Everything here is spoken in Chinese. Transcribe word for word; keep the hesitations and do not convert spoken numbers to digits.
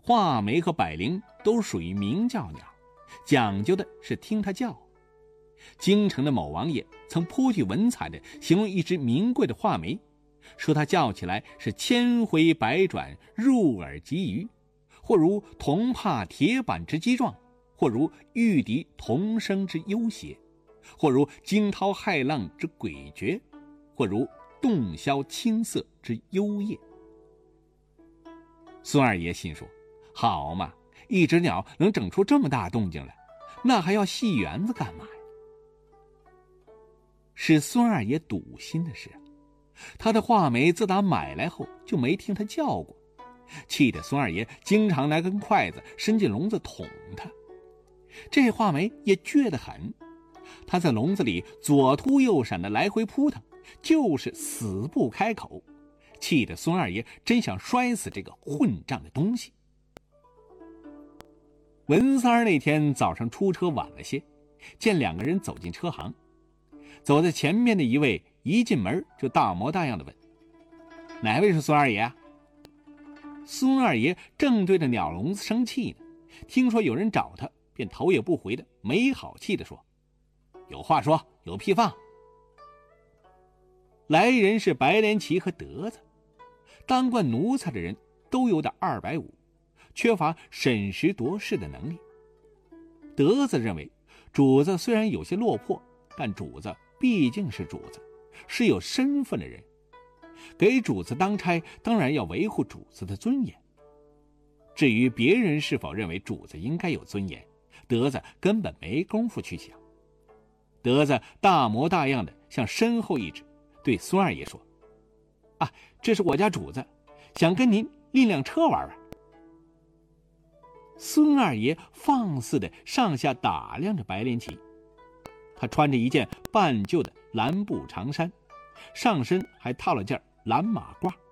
画眉和百灵都属于鸣叫鸟，讲究的是听它叫。京城的某王爷曾颇具文采地形容一只名贵的画眉，说它叫起来是千回百转，入耳即愚，或如铜帕铁板之激壮，或如玉笛童声之幽谐，或如惊涛骇浪之诡谲，或如洞箫青色之幽咽。孙二爷心说，好嘛，一只鸟能整出这么大动静来，那还要戏园子干嘛呀？使孙二爷堵心的是，他的画眉自打买来后就没听他叫过，气得孙二爷经常拿根筷子伸进笼子捅他。这画眉也倔得很，他在笼子里左突右闪的来回扑腾，就是死不开口，气得孙二爷真想摔死这个混账的东西。文三儿那天早上出车晚了些，见两个人走进车行，走在前面的一位一进门就大模大样的问，哪位是孙二爷啊？孙二爷正对着鸟笼子生气呢，听说有人找他，便头也不回的没好气的说，有话说，有屁放。来人是白莲旗和德子，当惯奴才的人都有点二百五，缺乏审时度势的能力。德子认为主子虽然有些落魄，但主子毕竟是主子，是有身份的人，给主子当差当然要维护主子的尊严。至于别人是否认为主子应该有尊严，德子根本没工夫去想。德子大模大样的向身后一指，对孙二爷说，啊，这是我家主子，想跟您拎辆车玩玩。孙二爷放肆的上下打量着白莲旗，他穿着一件半旧的蓝布长衫，上身还套了件蓝马褂，